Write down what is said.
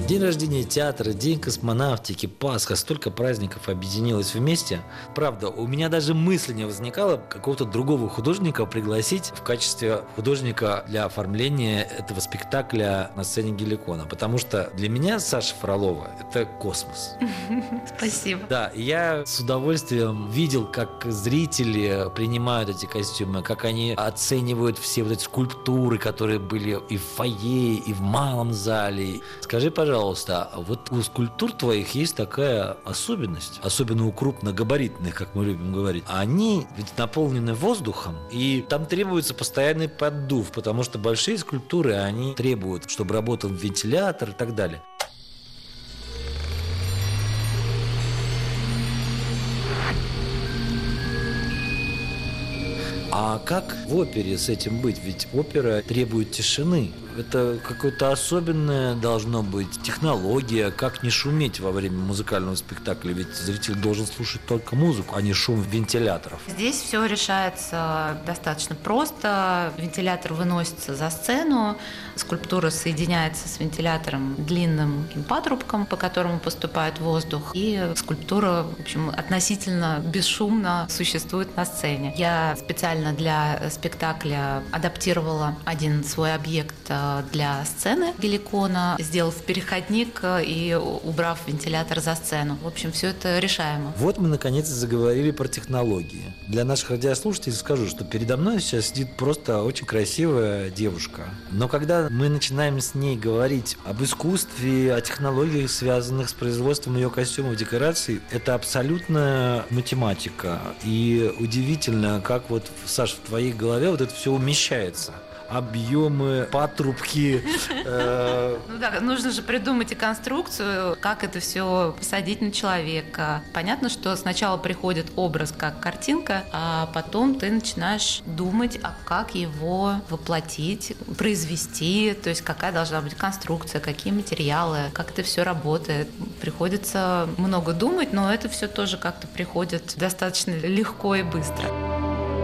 День рождения театра, День космонавтики, Пасха, столько праздников объединилось вместе. Правда, у меня даже мысли не возникало какого-то другого художника пригласить в качестве художника для оформления этого спектакля на сцене Геликона. Потому что для меня Саша Фролова – это космос. Спасибо. Да, я с удовольствием видел, как зрители принимают эти костюмы, как они оценивают все вот эти скульптуры, которые были и в фойе, и в малом зале. Скажи, пожалуйста, вот у скульптур твоих есть такая особенность, особенно у крупногабаритных, как мы любим говорить. Они ведь наполнены воздухом, и там требуется постоянный поддув, потому что большие скульптуры, они требуют, чтобы работал вентилятор и так далее. А как в опере с этим быть? Ведь опера требует тишины. Это какое-то особенное должно быть технология, как не шуметь во время музыкального спектакля. Ведь зритель должен слушать только музыку, а не шум вентиляторов. Здесь все решается достаточно просто. Вентилятор выносится за сцену, скульптура соединяется с вентилятором длинным патрубком, по которому поступает воздух, и скульптура, в общем, относительно бесшумно существует на сцене. Я специально для спектакля адаптировала один свой объект для сцены Геликона, сделав переходник и убрав вентилятор за сцену. В общем, все это решаемо. Вот мы наконец заговорили про технологии. Для наших радиослушателей скажу, что передо мной сейчас сидит просто очень красивая девушка. Но когда мы начинаем с ней говорить об искусстве, о технологиях, связанных с производством ее костюмов, декораций, это абсолютная математика. И удивительно, как вот, Саш, в твоей голове вот это все умещается. Объемы, патрубки. Ну да, нужно же придумать и конструкцию, как это все посадить на человека. Понятно, что сначала приходит образ как картинка, а потом ты начинаешь думать, а как его воплотить, произвести, то есть какая должна быть конструкция, какие материалы, как это все работает. Приходится много думать, но это все тоже как-то приходит достаточно легко и быстро.